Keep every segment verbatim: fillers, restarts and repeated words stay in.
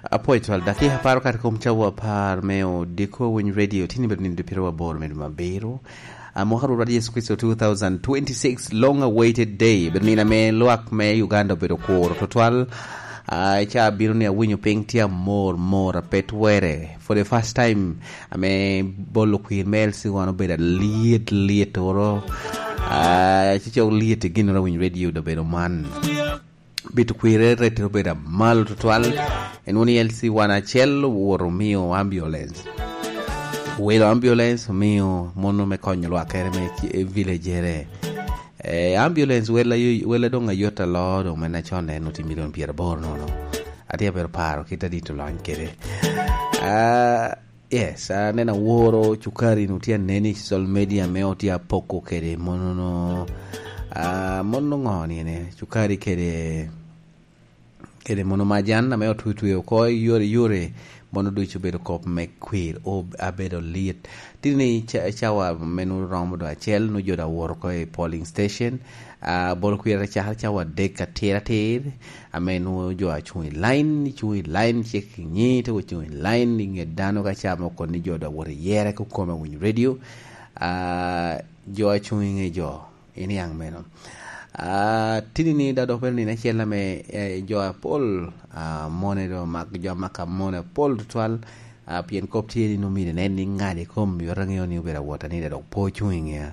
Apoito al daki haparo katika kumchawa par meo diko win radio tini bedo ni dipiro wa bor medu mabero. Moharu radio Yesu Kristo twenty twenty-six long awaited day bedo ni na me loak me Uganda bedo koro total uh, cha biro ni awinyo pengtia more more pet were for the first time ame bolo queen mel si wano bedo liet liet oro uh, chicho liet gino na win radio do bedo man bitu kuire retro beda mal total en woni elsi wana chel woro mio ambulance welo ambulance mio mono me konyo lwa kere me villagere eh ambulance wela wela donga yota lodo mena chone no ti million pier bor no no atia per paro kita dito lan kere ah yes uh, nena woro chukari nutia neni social media meotia poko kere mono no ah uh, mono ngoni ne chukari kere kere mono majan na meo tutu ko yore yore mono du chubedo kop mcqueer o abedo liet tini cha, chawa menu rombo do achel no joda wor ko e polling station a uh, bol queer cha chawa deka tera ter amenu jo achui line chui line check ni to chui line ni dano ka chama ko ni joda wor yere ko koma win radio a uh, jo achui nge jo ini yang meno ah tini ni da do pel ni na chela me eh, jo pol ah mone do mak jo maka mone pol total ah pien kop ti no mi ne ni ngade kom yo rangyo ni bera wota ni da do po chuing ya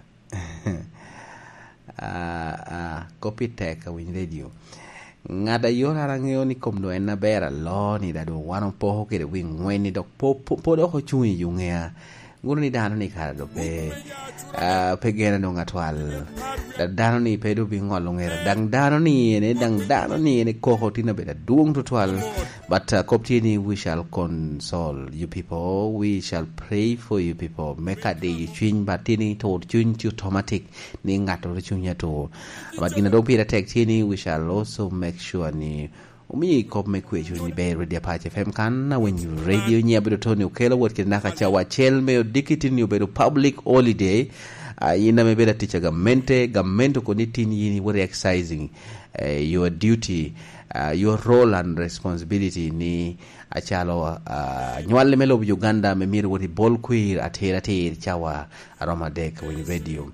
ah ah copy tech win radio ngada yo rangyo ni kom do en bera lo ni da do wano po ke de wing wen ni do po po do ko chuing yu ngea nguru ni dano ni kara do pe uh, pegena no ngatwal da dano ni pedo bi ngolo ngera dang dano ni ne dang dano ni ne koko tina beda duong total but uh, koptini we shall console you people, we shall pray for you people, make a day chin batini to chin automatic ni ngato chunya to but gina do pira tek tini we shall also make sure ni umi kop me kwechu ni be radio pache fm kan na when you radio nya bedo toni ukela wot kinaka cha wachel me dikiti ni bedo public holiday uh, ina me beda teacher gamente gamento konitini yini were exercising uh, your duty uh, your role and responsibility ni achalo uh, nywale melo Uganda me mir woti bol queer atera ter chawa aroma dek when radio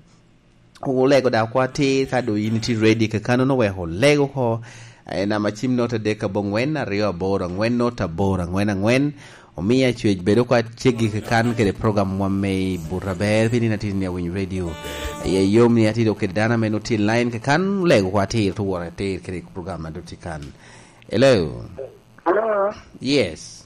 o lego da kwati kado unity ready ka kano no we ho lego ko na machim nota deka bongwen ario bora ngwen nota bora ngwen ngwen omia chwej bedo kwa chegi kan ke program wa me buraber pini na tin ya win radio ye yom ni ati do ke dana me noti line ke kan lego kwa ti to wora te ke program na do ti kan hello hello yes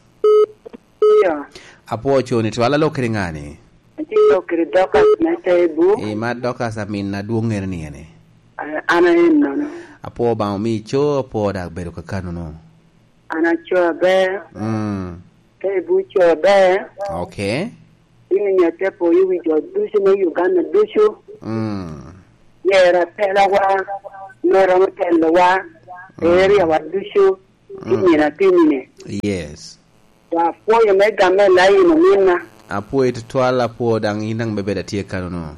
yeah apo choni to ala lo kringani ati lo kri doka na tebu e ma doka sa min na duonger ni ene ana no no apo ba mi cho po da bedo ka kanu no ana cho be mm te bu cho be okay ini nya te po yu wi jo du shi no Uganda du shu mm yera pela wa no ro telo wa area wa du shu ini na pinine yes wa po yo me ga me lai no mina apo et twala po dang inang bebe da tie kanu no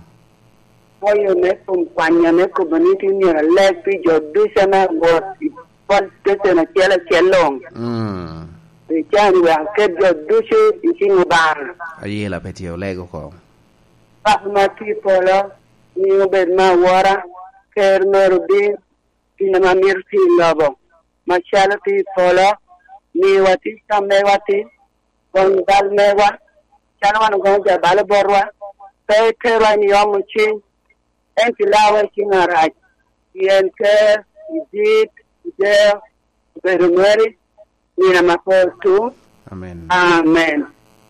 oyo me kumpanya me kuboniti ni le pi jo du sana go pon tete na chela chelong mm e chani wa ke jo du shu isingo ba ayela petio lego ko pa ma ti polo ni obe ma wara ker merdi ina ma mirti lobo ma chala ti polo ni wati samme wati kon dal mewa chana wan go ja bal borwa pe kera ni yomu chin en tilawa kinara yen ke izit de berumeri nina mapotu amen amen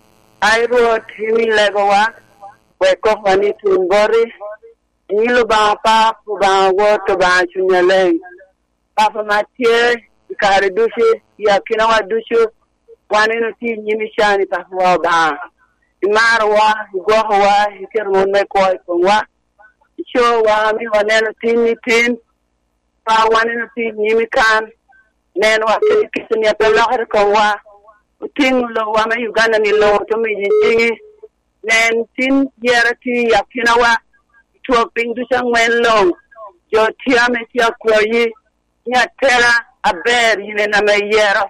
I wrote himi legowa we kofani tumbori nilu ba pa ba woto ba chunyele papa matie ikare dushi ya kinawa dushu wanino ti nyimi shani papa wa ba imarwa gohwa ikirmon me ko wa show wa mi wanelo tini tin pa wanelo tin yimi kan nen wa kisin ya pelo har ko wa tin lo wa me Uganda ni lo to mi jingi nen tin yera ti ya kinawa to pindu sang men long jo tia me tia ko yi nya tera aber yine na me yera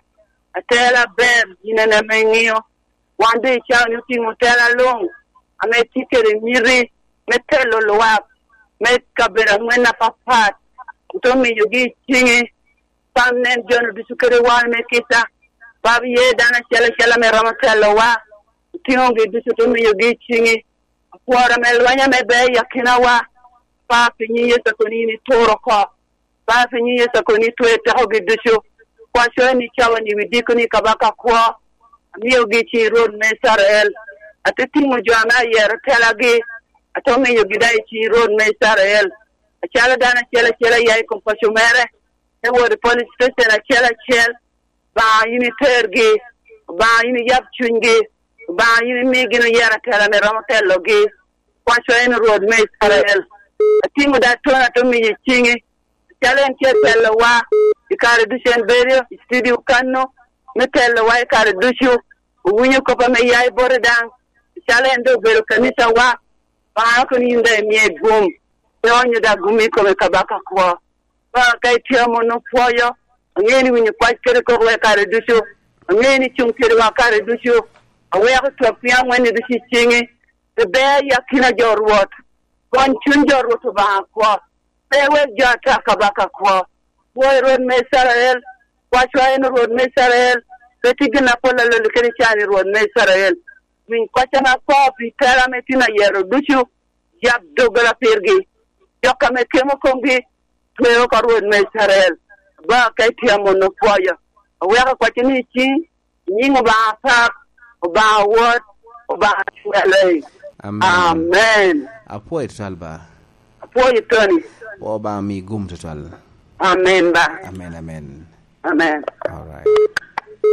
Atela ber ina na mengio. Wande chao ni tingo tela long. Ame tikere miri metelo loap. Met kabera mwena papat. Utomi yogi chingi. Pamnen jono bisukere wan me kita. Babi ye dana chela chela me ramatelo wa. Tingo gi bisutomi yogi chingi. Kwara melwanya me be yakina wa. Pa pinyi yesa konini toro ko. Pa pinyi yesa koni tuete hogi dushu. Kwa shwe ni chawa ni widiku ni kabaka kwa. Miyo gichi road me Sarel. Ate tingo jwana yera telagi. Atome yo gidai chi road me Sarel. Achala dana chela chela yai kompasyo mere. Ewo the police station achala chel. Ba yini tergi. Ba yini yap chungi. Ba yini migino yera tela me ramotello gi. Kwa shwe ni road me Sarel. Tingo da tona to mi chingi. Challenge tell wa ikare dushen berio studio kanno metel wa ikare dushu wunyu ko pa me yai boredan challenge do bero kanisa wa ba ko ni nda mi gum e onyu da gumi ko me kabaka ko ba kai tiamo no foyo ngeni wunyu kwa kere ko wa ikare dushu ngeni chung kere wa ikare dushu awe ko to pia ngweni dushi chingi the bear yakina jorwot kon chun jorwot ba ko Ewe jata kabaka kwa. Boy road me Sarel. Wachwa eno road me Sarel. Keti na pola lolo keni chani road me Sarel. Min kwacha na kwa pitera metina yero duchu. Jab dogala pirgi. Yoka me kemo kongi. Tweo ka road me Sarel. Ba kaiti amo no kwaya. Aweka kwa chini chi. Nyingo ba pak. Ba wot. Ba chwele. Amen. Amen. Apo etalba. Apo itoni. Oba mi gum total. Amen ba. Amen, amen. Amen. All right.